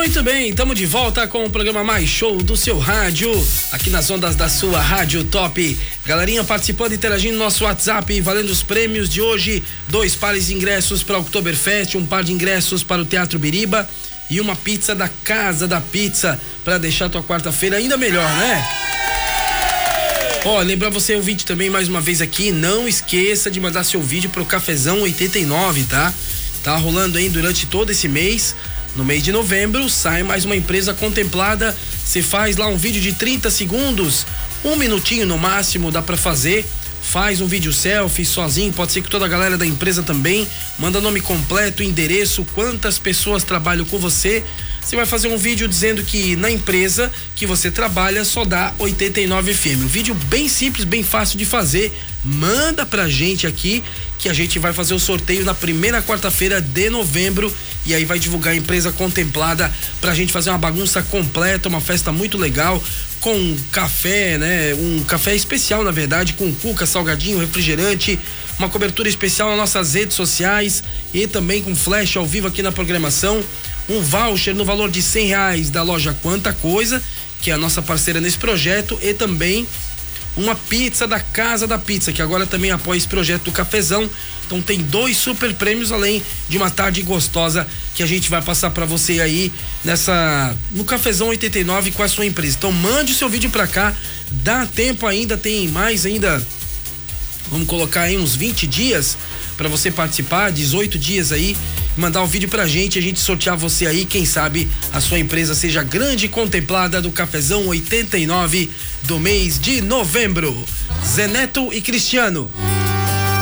Muito bem, estamos de volta com o programa Mais Show do seu rádio, aqui nas ondas da sua Rádio Top. Galerinha participando, interagindo no nosso WhatsApp, valendo os prêmios de hoje: 2 pares de ingressos para o Oktoberfest, 1 par de ingressos para o Teatro Biriba e uma pizza da Casa da Pizza para deixar a tua quarta-feira ainda melhor, né? Ó, lembrar você, ouvinte, também mais uma vez aqui, não esqueça de mandar seu vídeo pro Cafezão 89, tá? Tá rolando aí durante todo esse mês. No mês de novembro, sai mais uma empresa contemplada. Você faz lá um vídeo de 30 segundos, 1 minutinho no máximo, dá pra fazer. Faz um vídeo selfie sozinho, pode ser que toda a galera da empresa também. Manda nome completo, endereço, quantas pessoas trabalham com você. Você vai fazer um vídeo dizendo que na empresa que você trabalha só dá 89 FM. Um vídeo bem simples, bem fácil de fazer. Manda pra gente aqui que a gente vai fazer o sorteio na primeira quarta-feira de novembro e aí vai divulgar a empresa contemplada pra gente fazer uma bagunça completa, uma festa muito legal, com café, né? Um café especial, na verdade, com cuca, salgadinho, refrigerante, uma cobertura especial nas nossas redes sociais e também com flash ao vivo aqui na programação. Um voucher no valor de R$100 da loja Quanta Coisa, que é a nossa parceira nesse projeto, e também uma pizza da Casa da Pizza, que agora também apoia esse projeto do Cafezão. Então tem 2 super prêmios, além de uma tarde gostosa que a gente vai passar pra você aí no Cafezão 89 com a sua empresa. Então mande o seu vídeo pra cá, dá tempo ainda, tem mais ainda, vamos colocar aí uns 20 dias pra você participar, 18 dias aí, mandar um vídeo pra gente, a gente sortear você aí, quem sabe a sua empresa seja grande contemplada do Cafezão 89 do mês de novembro. Zé Neto e Cristiano.